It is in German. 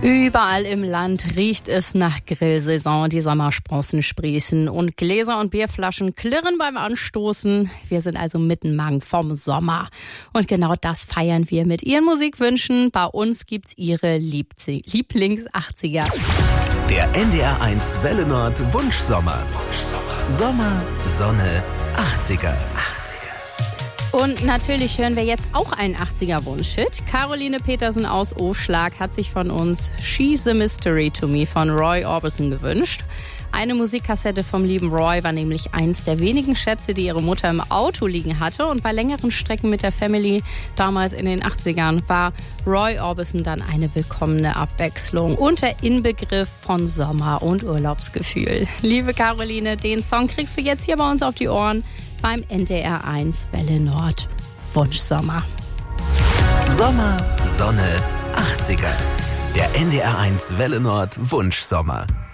Überall im Land riecht es nach Grillsaison. Die Sommersprossen sprießen und Gläser und Bierflaschen klirren beim Anstoßen. Wir sind also mittenmang vom Sommer. Und genau das feiern wir mit Ihren Musikwünschen. Bei uns gibt's Ihre Lieblings-80er. Der NDR1 Welle Nord Wunschsommer. Sommer, Sonne, 80er. Und natürlich hören wir jetzt auch einen 80er-Wunsch-Hit. Caroline Petersen aus Aufschlag hat sich von uns She's a Mystery to Me von Roy Orbison gewünscht. Eine Musikkassette vom lieben Roy war nämlich eins der wenigen Schätze, die ihre Mutter im Auto liegen hatte. Und bei längeren Strecken mit der Family, damals in den 80ern, war Roy Orbison dann eine willkommene Abwechslung und der Inbegriff von Sommer- und Urlaubsgefühl. Liebe Caroline, den Song kriegst du jetzt hier bei uns auf die Ohren beim NDR1 Welle Nord Wunschsommer. Sommer, Sonne, 80er. Der NDR1 Welle Nord Wunschsommer.